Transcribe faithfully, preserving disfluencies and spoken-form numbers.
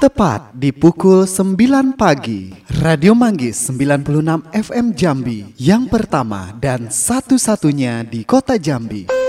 Tepat di pukul sembilan pagi, Radio Manggis sembilan puluh enam F M Jambi, yang pertama dan satu-satunya di kota Jambi.